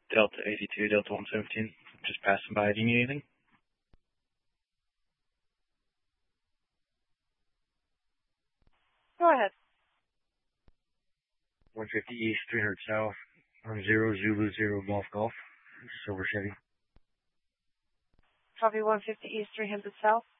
Delta 82, Delta 117. Just passing by. Do you need anything? Go ahead. 150 East, 300 South, 0 Zulu 0 Golf Golf. Silver Chevy. Copy 150 East, 300 South.